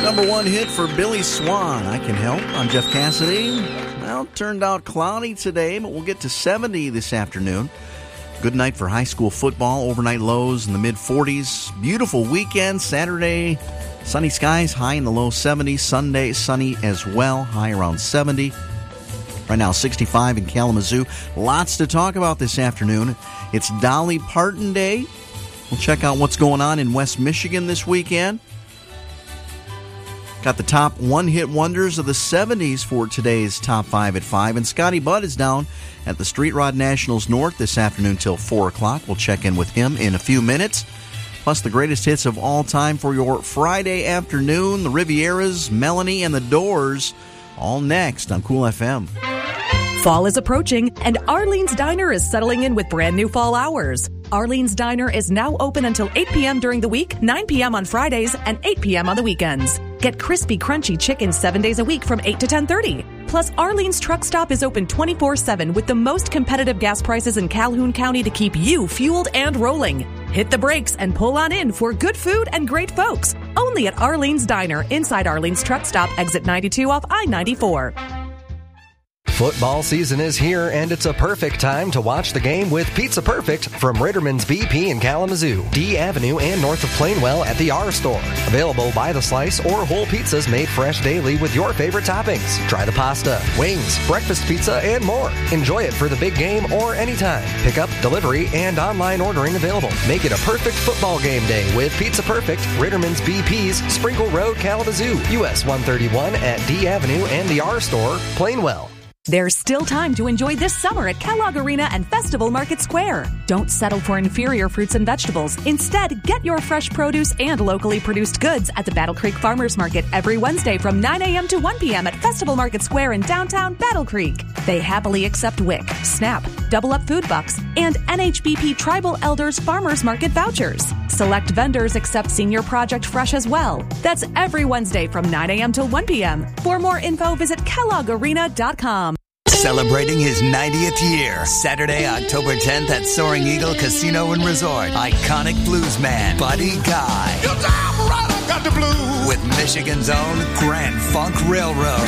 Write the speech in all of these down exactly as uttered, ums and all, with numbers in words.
number one hit for Billy Swan, I Can Help. I'm Jeff Cassidy. Well, it turned out cloudy today, but we'll get to seventy this afternoon. Good night for high school football. Overnight lows in the mid forties. Beautiful weekend. Saturday, sunny skies, high in the low seventies. Sunday, sunny as well, high around seventy. Right now, sixty-five in Kalamazoo. Lots to talk about this afternoon. It's Dolly Parton Day. We'll check out what's going on in West Michigan this weekend. Got the top one-hit wonders of the seventies for today's Top five at five. And Scotty Budd is down at the Street Rod Nationals North this afternoon till four o'clock. We'll check in with him in a few minutes. Plus the greatest hits of all time for your Friday afternoon. The Rivieras, Melanie, and the Doors. All next on Cool F M. Fall is approaching, and Arlene's Diner is settling in with brand new fall hours. Arlene's Diner is now open until eight p.m. during the week, nine p.m. on Fridays, and eight p.m. on the weekends. Get crispy, crunchy chicken seven days a week from eight to ten thirty. Plus, Arlene's Truck Stop is open twenty-four seven with the most competitive gas prices in Calhoun County to keep you fueled and rolling. Hit the brakes and pull on in for good food and great folks. Only at Arlene's Diner, inside Arlene's Truck Stop, exit ninety-two off I ninety-four. Football season is here, and it's a perfect time to watch the game with Pizza Perfect from Ritterman's B P in Kalamazoo, D Avenue, and north of Plainwell at the R Store. Available by the slice or whole pizzas made fresh daily with your favorite toppings. Try the pasta, wings, breakfast pizza, and more. Enjoy it for the big game or anytime. Pickup, delivery, and online ordering available. Make it a perfect football game day with Pizza Perfect, Ritterman's B P's, Sprinkle Road, Kalamazoo, U S one thirty-one at D Avenue and the R Store, Plainwell. There's still time to enjoy this summer at Kellogg Arena and Festival Market Square. Don't settle for inferior fruits and vegetables. Instead, get your fresh produce and locally produced goods at the Battle Creek Farmers Market every Wednesday from nine a.m. to one p.m. at Festival Market Square in downtown Battle Creek. They happily accept W I C, SNAP, Double Up Food Bucks, and N H B P Tribal Elders Farmers Market vouchers. Select vendors accept Senior Project Fresh as well. That's every Wednesday from nine a.m. till one p.m. For more info, visit kellogg arena dot com. Celebrating his ninetieth year, Saturday, October tenth at Soaring Eagle Casino and Resort. Iconic bluesman Buddy Guy. Your time right, I got the blues. With Michigan's own Grand Funk Railroad.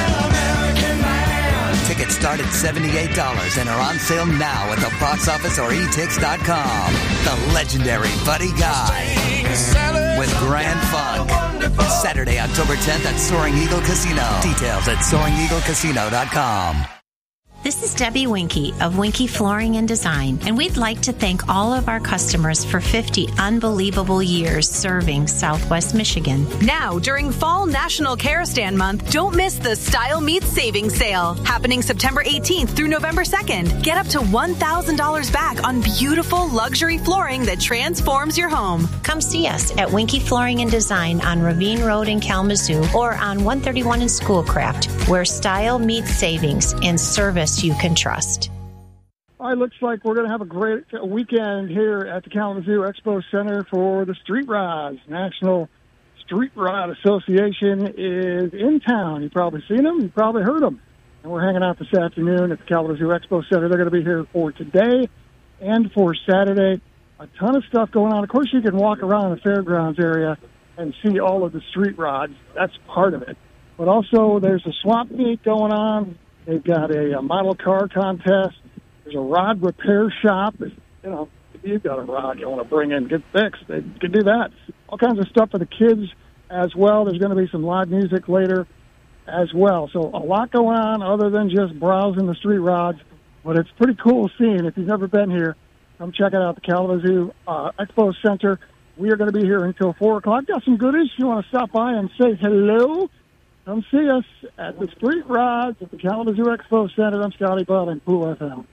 Tickets start at seventy-eight dollars and are on sale now at the box office or e tix dot com. The legendary Buddy Guy with Grand Funk. Saturday, October tenth at Soaring Eagle Casino. Details at soaring eagle casino dot com. This is Debbie Winky of Winky Flooring and Design, and we'd like to thank all of our customers for fifty unbelievable years serving Southwest Michigan. Now, during Fall National Care Stand Month, don't miss the Style Meets Savings Sale, happening September eighteenth through November second. Get up to one thousand dollars back on beautiful luxury flooring that transforms your home. Come see us at Winky Flooring and Design on Ravine Road in Kalamazoo or on one thirty-one in Schoolcraft, where style meets savings and service you can trust. All right, looks like we're going to have a great weekend here at the Kalamazoo Expo Center for the Street Rods. National Street Rod Association is in town. You've probably seen them. You've probably heard them. And we're hanging out this afternoon at the Kalamazoo Expo Center. They're going to be here for today and for Saturday. A ton of stuff going on. Of course, you can walk around the fairgrounds area and see all of the street rods. That's part of it. But also, there's a swap meet going on. They've got a, a model car contest. There's a rod repair shop. If, you know, if you've got a rod you want to bring in, get fixed, they can do that. All kinds of stuff for the kids as well. There's going to be some live music later as well. So a lot going on other than just browsing the street rods. But it's pretty cool seeing. If you've never been here, come check it out, the Kalamazoo uh, Expo Center. We are going to be here until four o'clock. Got some goodies. If you want to stop by and say hello, come see us at the Street Rods at the Kalamazoo Expo Center. I'm Scotty Budd on Cool F M.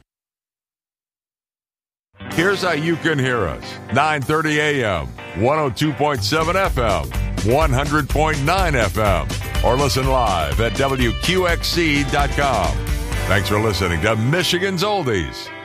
Here's how you can hear us. nine thirty a.m., one oh two point seven F M, one hundred point nine F M, or listen live at W Q X C dot com. Thanks for listening to Michigan's Oldies.